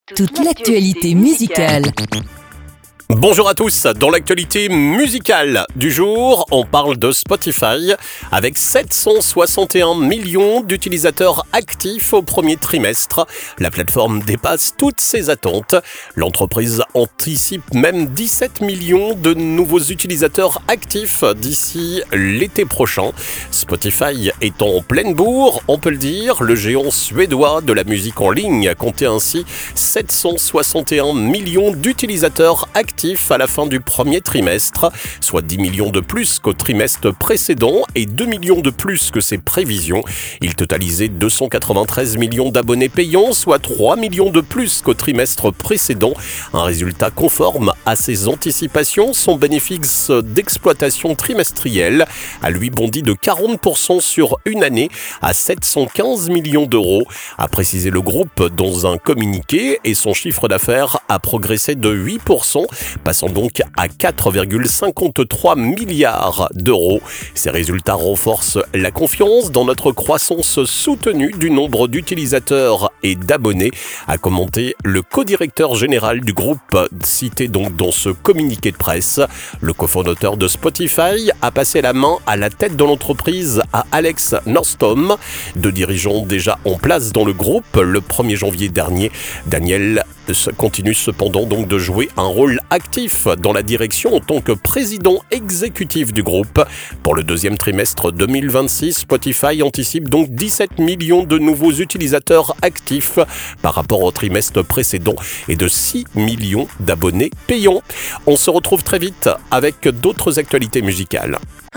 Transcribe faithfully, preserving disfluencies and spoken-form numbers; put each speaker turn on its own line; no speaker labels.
Toute l'actualité musicale.
Bonjour à tous, dans l'actualité musicale du jour, on parle de Spotify avec sept cent soixante et un millions d'utilisateurs actifs au premier trimestre. La plateforme dépasse toutes ses attentes. L'entreprise anticipe même dix-sept millions de nouveaux utilisateurs actifs d'ici l'été prochain. Spotify est en pleine bourre, on peut le dire. Le géant suédois de la musique en ligne a compté ainsi sept cent soixante et un millions d'utilisateurs actifs à la fin du premier trimestre, soit dix millions de plus qu'au trimestre précédent et deux millions de plus que ses prévisions. Il totalisait deux cent quatre-vingt-treize millions d'abonnés payants, soit trois millions de plus qu'au trimestre précédent. Un résultat conforme à ses anticipations. Son bénéfice d'exploitation trimestriel a lui bondi de quarante pour cent sur une année à sept cent quinze millions d'euros, a précisé le groupe dans un communiqué, et son chiffre d'affaires a progressé de huit pour cent, passant donc à quatre virgule cinquante-trois milliards d'euros. Ces résultats renforcent la confiance dans notre croissance soutenue du nombre d'utilisateurs et d'abonnés, a commenté le co-directeur général du groupe, cité donc dans ce communiqué de presse. Le cofondateur de Spotify a passé la main à la tête de l'entreprise à Alex Norström, deux dirigeants déjà en place dans le groupe le premier janvier dernier. Daniel continue cependant donc de jouer un rôle actif dans la direction en tant que président exécutif du groupe. Pour le deuxième trimestre deux mille vingt-six, Spotify anticipe donc dix-sept millions de nouveaux utilisateurs actifs par rapport au trimestre précédent et de six millions d'abonnés payants. On se retrouve très vite avec d'autres actualités musicales.